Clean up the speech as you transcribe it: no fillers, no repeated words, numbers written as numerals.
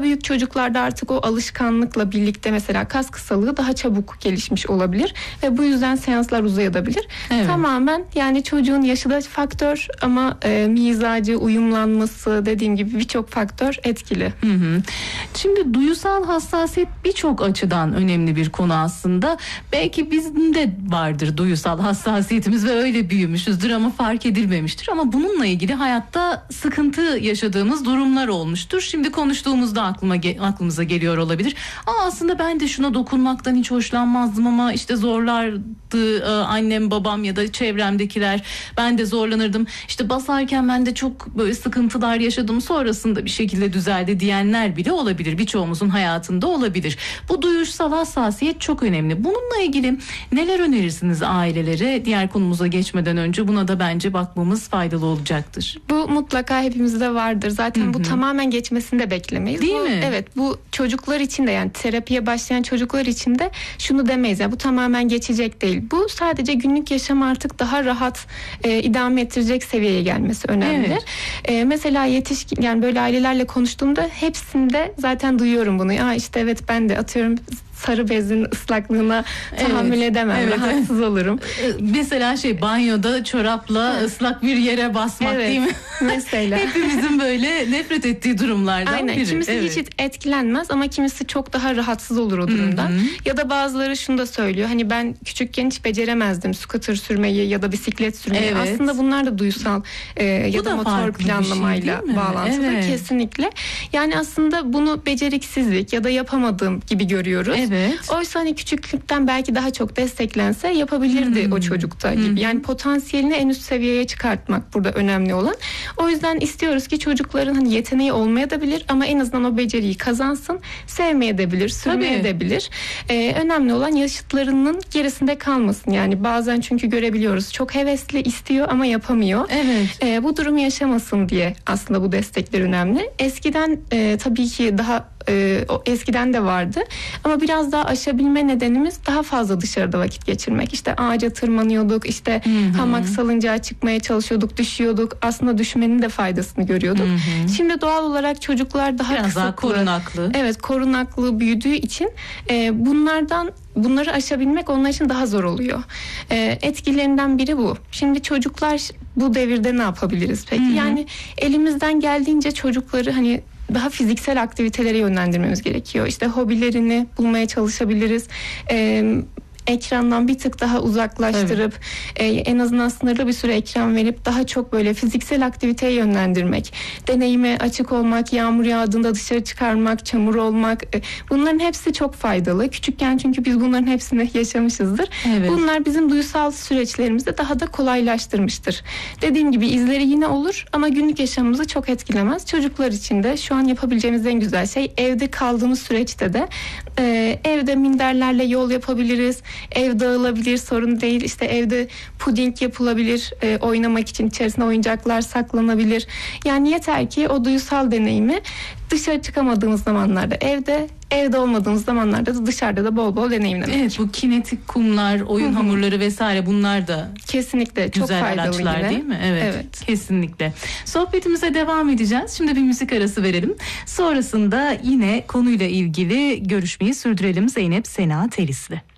büyük çocuklarda artık o alışkanlıkla birlikte mesela kas kısalığı daha çabuk gelişmiş olabilir ve bu yüzden seanslar uzayabilir. Evet. Tamamen yani çocuğun yaşı da faktör ama mizacı, uyumlanması, dediğim gibi birçok faktör etkili. Şimdi duyusal hassasiyet birçok açıdan önemli bir konu aslında. Belki bizim de vardır duyusal hassasiyetimiz ve öyle büyümüşüzdür ama fark edilmemiştir. Ama bununla ilgili hayatta sıkıntı yaşadığımız durumlar olmuştur. Şimdi konuştuğumuzda aklımıza geliyor olabilir. Aslında ben de şuna dokunmaktan hiç hoşlanmazdım ama işte zorlardı annem, babam ya da çevremdekiler. Ben de zorlanırdım. İşte basarken ben de çok böyle sıkıntılar yaşadım. Sonrasında bir şekilde düzeldi diyenler bile olabilir. Birçoğumuzun hayatında olabilir. Bu duyusal hassasiyet çok önemli. Bununla ilgili neler önerirsiniz ailelere? Diğer konumuza geçmeden önce buna da bence bakmamız faydalı olacaktır. Bu mutlaka hepimizde vardır. Zaten bu tamamen geçmesini de beklemeyiz. Değil mi? Evet, bu çocuklar için de yani terapiye başlayan çocuklar için de şunu demeyiz. Yani bu tamamen geçecek değil. Bu sadece günlük yaşam artık daha rahat idame ettirecek seviyeye gelmesi önemli. Evet. Mesela yetişkin yani böyle ailelerle konuştuğumda hepsinde zaten duyuyorum bunu. Ya işte evet ben de atıyorum sarı bezin ıslaklığına tahammül edemem. Rahatsız olurum. Mesela banyoda çorapla ıslak bir yere basmak değil mi? Mesela. Hepimizin böyle nefret ettiği durumlardan biri. Kimisi hiç etkilenmez ama kimisi çok daha rahatsız olur o durumdan. Ya da bazıları şunu da söylüyor. Hani ben küçükken hiç beceremezdim scooter sürmeyi ya da bisiklet sürmeyi. Aslında bunlar da duysal ya da motor planlamayla bağlantılı. Kesinlikle. Yani aslında bunu beceriksizlik ya da yapamadığım gibi görüyoruz. Oysa hani küçüklükten belki daha çok desteklense yapabilirdi o çocukta gibi. Yani potansiyelini en üst seviyeye çıkartmak burada önemli olan. O yüzden istiyoruz ki çocukların hani yeteneği olmayabilir ama en azından o beceriyi kazansın. Sevmeyebilir, sürmeyebilir. Önemli olan yaşıtlarının gerisinde kalmasın. Yani bazen çünkü görebiliyoruz. Çok hevesli, istiyor ama yapamıyor. Bu durumu yaşamasın diye aslında bu destekler önemli. Eskiden tabii ki daha eskiden de vardı ama biraz daha aşabilme nedenimiz daha fazla dışarıda vakit geçirmek. İşte ağaca tırmanıyorduk, işte hamak salıncağa çıkmaya çalışıyorduk, düşüyorduk. Aslında düşmenin de faydasını görüyorduk. Şimdi doğal olarak çocuklar daha biraz daha korunaklı. Evet, korunaklı büyüdüğü için bunları aşabilmek onlar için daha zor oluyor. Etkilerinden biri bu. Şimdi çocuklar bu devirde ne yapabiliriz peki? Yani elimizden geldiğince çocukları hani daha fiziksel aktivitelere yönlendirmemiz gerekiyor. İşte hobilerini bulmaya çalışabiliriz. Ekrandan bir tık daha uzaklaştırıp en azından sınırlı bir süre ekran verip daha çok böyle fiziksel aktiviteye yönlendirmek, deneyime açık olmak, yağmur yağdığında dışarı çıkarmak, çamur olmak, bunların hepsi çok faydalı. Küçükken çünkü biz bunların hepsini yaşamışızdır. Bunlar bizim duysal süreçlerimizi daha da kolaylaştırmıştır. Dediğim gibi izleri yine olur ama günlük yaşamımızı çok etkilemez. Çocuklar için de şu an yapabileceğimiz en güzel şey evde kaldığımız süreçte de evde minderlerle yol yapabiliriz. Ev dağılabilir, sorun değil. İşte evde puding yapılabilir, oynamak için içerisine oyuncaklar saklanabilir. Yani yeter ki o duysal deneyimi dışarı çıkamadığımız zamanlarda evde olmadığımız zamanlarda da dışarıda da bol bol deneyimlemek. Evet, bu kinetik kumlar, oyun hamurları vesaire bunlar da kesinlikle çok güzel faydalı araçlar yine. Değil mi? Evet, kesinlikle. Sohbetimize devam edeceğiz. Şimdi bir müzik arası verelim. Sonrasında yine konuyla ilgili görüşmeyi sürdürelim Zeynep Sena Teris'le.